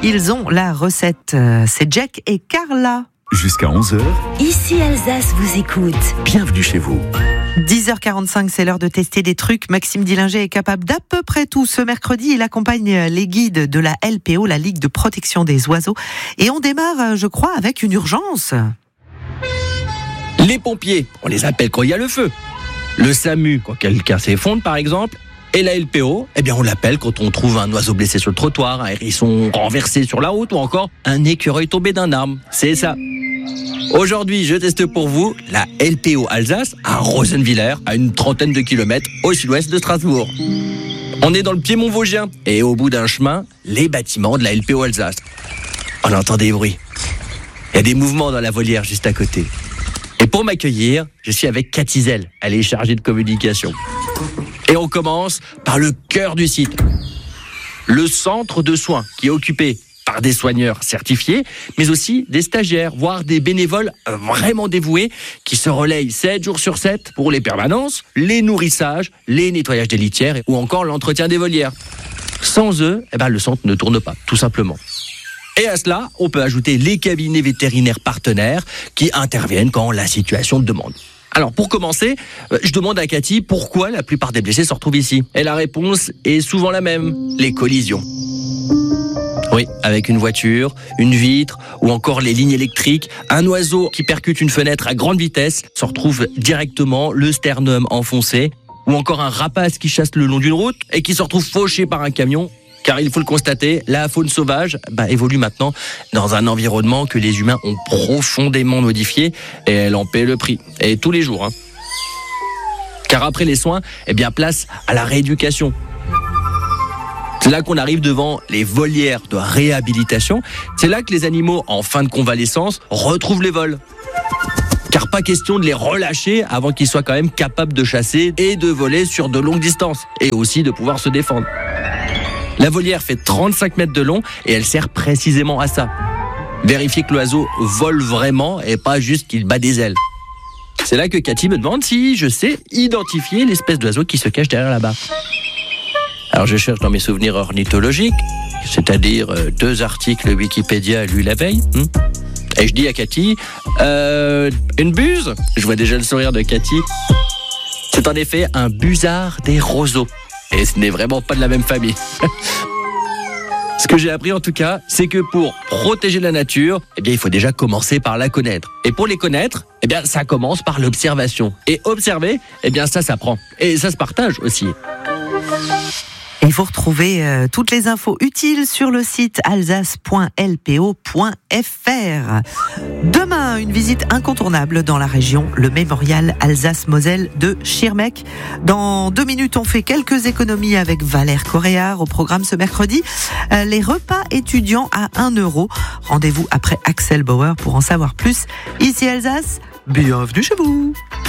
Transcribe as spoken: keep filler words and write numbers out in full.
Ils ont la recette. C'est Jack et Carla. Jusqu'à onze heures. Ici Alsace vous écoute. Bienvenue chez vous. dix heures quarante-cinq, c'est l'heure de tester des trucs. Maxime Dillinger est capable d'à peu près tout. Ce mercredi, il accompagne les guides de la L P O, la Ligue de protection des oiseaux. Et on démarre, je crois, avec une urgence. Les pompiers, on les appelle quand il y a le feu. Le SAMU, quand quelqu'un s'effondre par exemple. Et la L P O, eh bien on l'appelle quand on trouve un oiseau blessé sur le trottoir, un hérisson renversé sur la route ou encore un écureuil tombé d'un arbre. C'est ça. Aujourd'hui, je teste pour vous la L P O Alsace à Rosenwiller, à une trentaine de kilomètres au sud-ouest de Strasbourg. On est dans le Piémont vosgien et au bout d'un chemin, les bâtiments de la L P O Alsace. On entend des bruits. Il y a des mouvements dans la volière juste à côté. Et pour m'accueillir, je suis avec Cathy Zell. Elle est chargée de communication. Et on commence par le cœur du site. Le centre de soins qui est occupé par des soigneurs certifiés, mais aussi des stagiaires, voire des bénévoles vraiment dévoués qui se relayent sept jours sur sept pour les permanences, les nourrissages, les nettoyages des litières ou encore l'entretien des volières. Sans eux, eh ben, le centre ne tourne pas, tout simplement. Et à cela, on peut ajouter les cabinets vétérinaires partenaires qui interviennent quand la situation le demande. Alors pour commencer, je demande à Cathy pourquoi la plupart des blessés se retrouvent ici. Et la réponse est souvent la même, les collisions. Oui, avec une voiture, une vitre ou encore les lignes électriques, un oiseau qui percute une fenêtre à grande vitesse se retrouve directement le sternum enfoncé, ou encore un rapace qui chasse le long d'une route et qui se retrouve fauché par un camion. Car il faut le constater, la faune sauvage bah, évolue maintenant dans un environnement que les humains ont profondément modifié et elle en paie le prix. Et tous les jours. Hein. Car après les soins, eh bien place à la rééducation. C'est là qu'on arrive devant les volières de réhabilitation. C'est là que les animaux en fin de convalescence retrouvent les vols. Car pas question de les relâcher avant qu'ils soient quand même capables de chasser et de voler sur de longues distances. Et aussi de pouvoir se défendre. La volière fait trente-cinq mètres de long et elle sert précisément à ça. Vérifier que l'oiseau vole vraiment et pas juste qu'il bat des ailes. C'est là que Cathy me demande si je sais identifier l'espèce d'oiseau qui se cache derrière là-bas. Alors je cherche dans mes souvenirs ornithologiques, c'est-à-dire euh, deux articles Wikipédia lus la veille. Hein, et je dis à Cathy, euh, une buse ? Je vois déjà le sourire de Cathy. C'est en effet un busard des roseaux. Et ce n'est vraiment pas de la même famille. Ce que j'ai appris en tout cas, c'est que pour protéger la nature, eh bien, il faut déjà commencer par la connaître. Et pour les connaître, eh bien, ça commence par l'observation. Et observer, eh bien, ça s'apprend. Et ça se partage aussi. Et vous retrouvez euh, toutes les infos utiles sur le site alsace point l p o point f r. Demain, une visite incontournable dans la région, le mémorial Alsace-Moselle de Schirmeck. Dans deux minutes, on fait quelques économies avec Valère Coréard au programme ce mercredi. Euh, les repas étudiants à un euro. Rendez-vous après Axel Bauer pour en savoir plus. Ici Alsace, bienvenue chez vous.